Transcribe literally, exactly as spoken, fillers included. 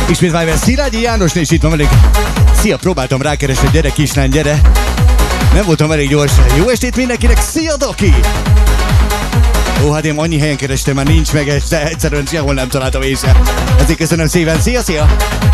Ismét Vájver Szilágyi Jánosné is itt van velük. Szia, próbáltam rákeresni, gyere kislány, gyere. Nem voltam elég gyors. Jó estét mindenkinek, szia Doki! Ó, hát én annyi helyen kerestem, már nincs meg, de egyszerűen sehol nem találtam észre. Ezért köszönöm szépen, szia, szia!